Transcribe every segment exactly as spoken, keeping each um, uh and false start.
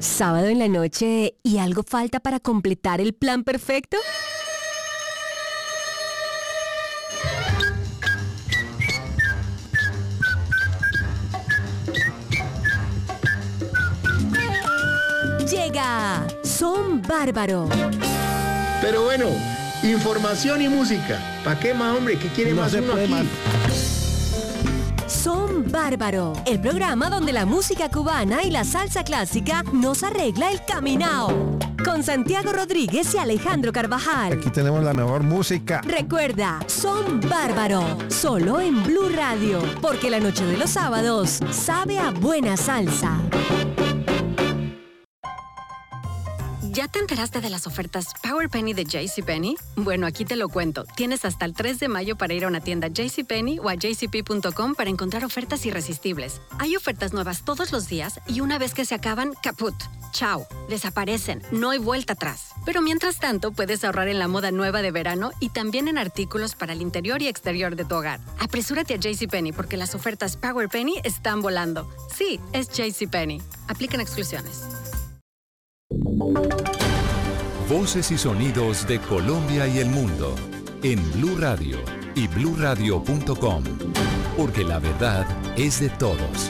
¿Sábado en la noche y algo falta para completar el plan perfecto? Llega Son Bárbaro. Pero bueno, información y música. ¿Para qué más, hombre? ¿Qué quiere No más se uno puede aquí? más. Son Bárbaro, el programa donde la música cubana y la salsa clásica nos arregla el caminao. Con Santiago Rodríguez y Alejandro Carvajal. Aquí tenemos la mejor música. Recuerda, Son Bárbaro, solo en Blue Radio, porque la noche de los sábados sabe a buena salsa. ¿Ya te enteraste de las ofertas Power Penny de JCPenney? Bueno, aquí te lo cuento. Tienes hasta el tres de mayo para ir a una tienda JCPenney o a j c p punto com para encontrar ofertas irresistibles. Hay ofertas nuevas todos los días y una vez que se acaban, caput. Chao, desaparecen, no hay vuelta atrás. Pero mientras tanto, puedes ahorrar en la moda nueva de verano y también en artículos para el interior y exterior de tu hogar. Apresúrate a JCPenney porque las ofertas Power Penny están volando. Sí, es JCPenney. Aplican exclusiones. Voces y sonidos de Colombia y el mundo en Blue Radio y blue radio punto com, porque la verdad es de todos.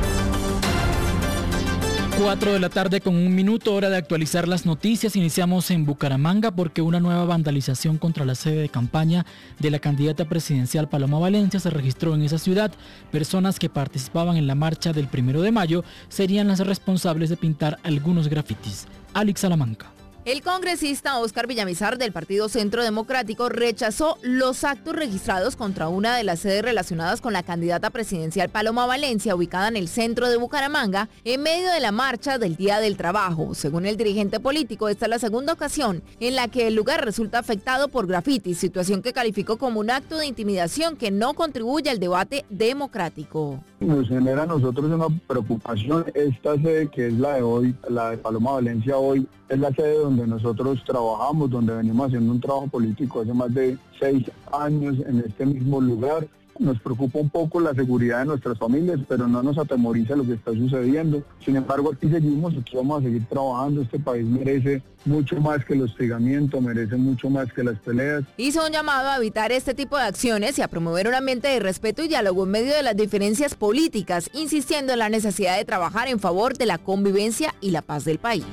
Cuatro de la tarde con un minuto, hora de actualizar las noticias. Iniciamos en Bucaramanga porque una nueva vandalización contra la sede de campaña de la candidata presidencial Paloma Valencia se registró en esa ciudad. Personas que participaban en la marcha del primero de mayo serían las responsables de pintar algunos grafitis. Alex Salamanca. El congresista Óscar Villamizar del Partido Centro Democrático rechazó los actos registrados contra una de las sedes relacionadas con la candidata presidencial Paloma Valencia, ubicada en el centro de Bucaramanga, en medio de la marcha del Día del Trabajo. Según el dirigente político, esta es la segunda ocasión en la que el lugar resulta afectado por grafitis, situación que calificó como un acto de intimidación que no contribuye al debate democrático. Nos genera a nosotros una preocupación. Esta sede, que es la de hoy, la de Paloma Valencia hoy, es la sede donde nosotros trabajamos, donde venimos haciendo un trabajo político hace más de seis años en este mismo lugar. Nos preocupa un poco la seguridad de nuestras familias, pero no nos atemoriza lo que está sucediendo. Sin embargo, aquí seguimos, aquí vamos a seguir trabajando. Este país merece mucho más que el hostigamiento, merece mucho más que las peleas. Hizo un llamado a evitar este tipo de acciones y a promover un ambiente de respeto y diálogo en medio de las diferencias políticas, insistiendo en la necesidad de trabajar en favor de la convivencia y la paz del país.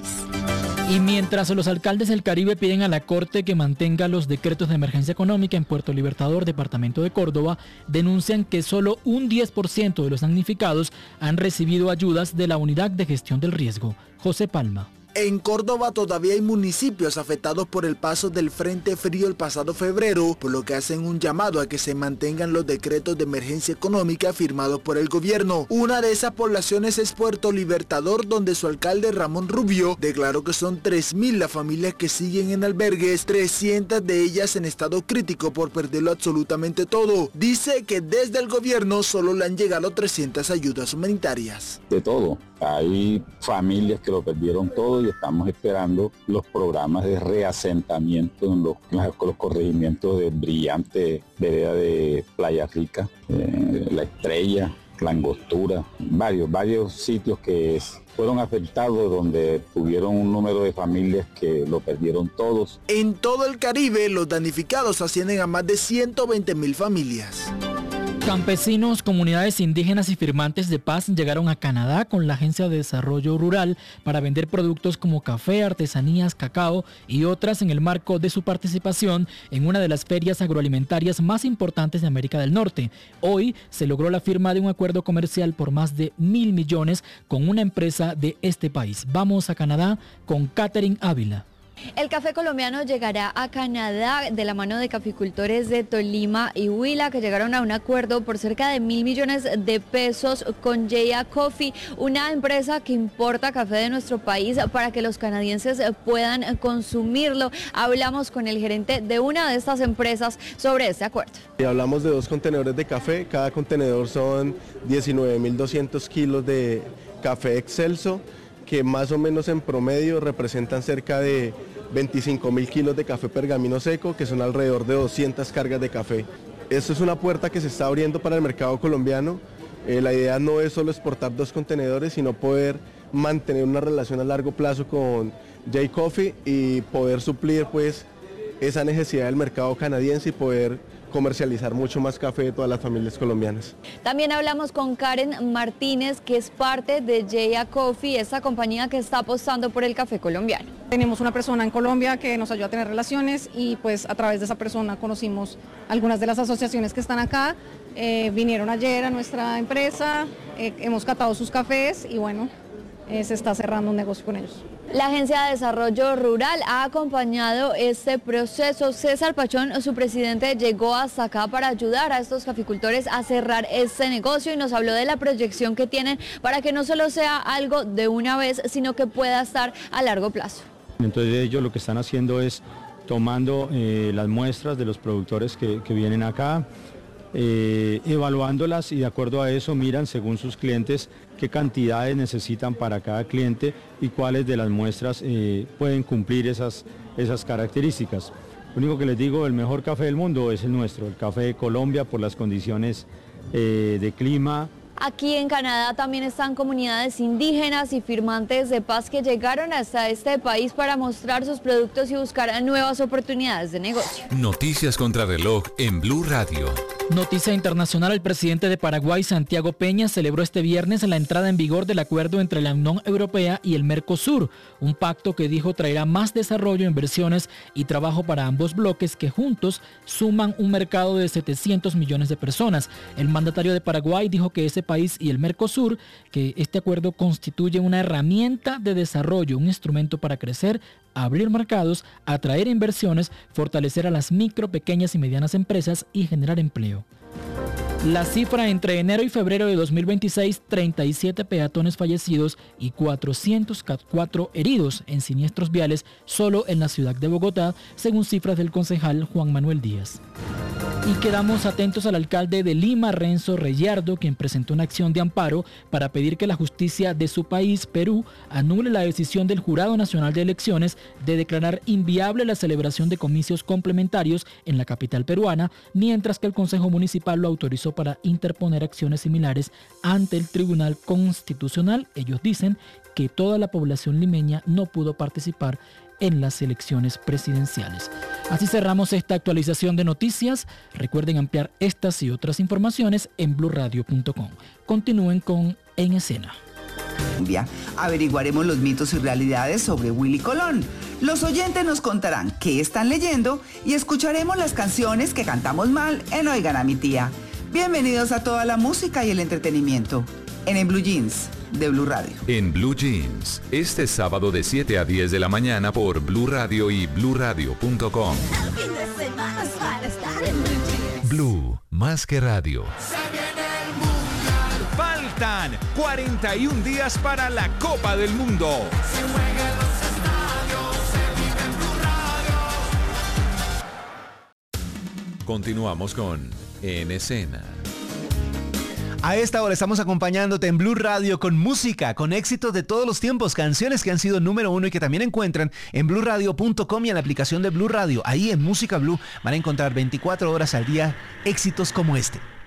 Y mientras los alcaldes del Caribe piden a la Corte que mantenga los decretos de emergencia económica en Puerto Libertador, departamento de Córdoba, denuncian que solo un diez por ciento de los damnificados han recibido ayudas de la Unidad de Gestión del Riesgo. José Palma. En Córdoba todavía hay municipios afectados por el paso del Frente Frío el pasado febrero, por lo que hacen un llamado a que se mantengan los decretos de emergencia económica firmados por el gobierno. Una de esas poblaciones es Puerto Libertador, donde su alcalde Ramón Rubio declaró que son tres mil las familias que siguen en albergues, trescientas de ellas en estado crítico por perderlo absolutamente todo. Dice que desde el gobierno solo le han llegado trescientas ayudas humanitarias. De todo. Hay familias que lo perdieron todo y estamos esperando los programas de reasentamiento en los, los corregimientos de Brillante, vereda de Playa Rica, eh, La Estrella, La Angostura, varios, varios sitios que fueron afectados donde tuvieron un número de familias que lo perdieron todos. En todo el Caribe, los damnificados ascienden a más de ciento veinte mil familias. Campesinos, comunidades indígenas y firmantes de paz llegaron a Canadá con la Agencia de Desarrollo Rural para vender productos como café, artesanías, cacao y otras en el marco de su participación en una de las ferias agroalimentarias más importantes de América del Norte. Hoy se logró la firma de un acuerdo comercial por más de mil millones con una empresa de este país. Vamos a Canadá con Catherine Ávila. El café colombiano llegará a Canadá de la mano de caficultores de Tolima y Huila, que llegaron a un acuerdo por cerca de mil millones de pesos con J A Coffee, una empresa que importa café de nuestro país para que los canadienses puedan consumirlo. Hablamos con el gerente de una de estas empresas sobre este acuerdo. Y hablamos de dos contenedores de café, cada contenedor son diecinueve mil doscientos kilos de café excelso, que más o menos en promedio representan cerca de veinticinco mil kilos de café pergamino seco, que son alrededor de doscientas cargas de café. Esto es una puerta que se está abriendo para el mercado colombiano. Eh, la idea no es solo exportar dos contenedores, sino poder mantener una relación a largo plazo con J Coffee y poder suplir pues esa necesidad del mercado canadiense y poder comercializar mucho más café de todas las familias colombianas. También hablamos con Karen Martínez, que es parte de J A Coffee, esa compañía que está apostando por el café colombiano. Tenemos una persona en Colombia que nos ayuda a tener relaciones y pues a través de esa persona conocimos algunas de las asociaciones que están acá. Eh, vinieron ayer a nuestra empresa, eh, hemos catado sus cafés y bueno, eh, se está cerrando un negocio con ellos. La Agencia de Desarrollo Rural ha acompañado este proceso. César Pachón, su presidente, llegó hasta acá para ayudar a estos caficultores a cerrar este negocio y nos habló de la proyección que tienen para que no solo sea algo de una vez, sino que pueda estar a largo plazo. Entonces ellos lo que están haciendo es tomando eh, las muestras de los productores que, que vienen acá, eh, evaluándolas y de acuerdo a eso miran según sus clientes qué cantidades necesitan para cada cliente y cuáles de las muestras eh, pueden cumplir esas, esas características. Lo único que les digo, el mejor café del mundo es el nuestro, el café de Colombia por las condiciones eh, de clima. Aquí en Canadá también están comunidades indígenas y firmantes de paz que llegaron hasta este país para mostrar sus productos y buscar nuevas oportunidades de negocio. Noticias contra reloj en Blue Radio. Noticia internacional: el presidente de Paraguay, Santiago Peña, celebró este viernes la entrada en vigor del acuerdo entre la Unión Europea y el Mercosur, un pacto que dijo traerá más desarrollo, inversiones y trabajo para ambos bloques que juntos suman un mercado de setecientos millones de personas. El mandatario de Paraguay dijo que ese país y el Mercosur, que este acuerdo constituye una herramienta de desarrollo, un instrumento para crecer, abrir mercados, atraer inversiones, fortalecer a las micro, pequeñas y medianas empresas y generar empleo. La cifra entre enero y febrero de dos mil veintiséis, treinta y siete peatones fallecidos y cuatrocientos cuatro heridos en siniestros viales solo en la ciudad de Bogotá, según cifras del concejal Juan Manuel Díaz. Y quedamos atentos al alcalde de Lima, Renzo Reyardo, quien presentó una acción de amparo para pedir que la justicia de su país, Perú, anule la decisión del Jurado Nacional de Elecciones de declarar inviable la celebración de comicios complementarios en la capital peruana, mientras que el Consejo Municipal lo autorizó para interponer acciones similares ante el Tribunal Constitucional. Ellos dicen que toda la población limeña no pudo participar en las elecciones presidenciales. Así cerramos esta actualización de noticias. Recuerden ampliar estas y otras informaciones en blue radio punto com. Continúen con En Escena. Averiguaremos los mitos y realidades sobre Willy Colón. Los oyentes nos contarán qué están leyendo y escucharemos las canciones que cantamos mal en Oigan a mi tía. Bienvenidos a toda la música y el entretenimiento en En Blue Jeans de Blue Radio. En Blue Jeans, este sábado de siete a diez de la mañana por Blue Radio y blue radio punto com. Blue, más que radio. Faltan cuarenta y un días para la Copa del Mundo. Continuamos con En Escena. A esta hora estamos acompañándote en Blue Radio con música, con éxitos de todos los tiempos, canciones que han sido número uno y que también encuentran en blue radio punto com y en la aplicación de Blue Radio. Ahí en Música Blue van a encontrar veinticuatro horas al día éxitos como este.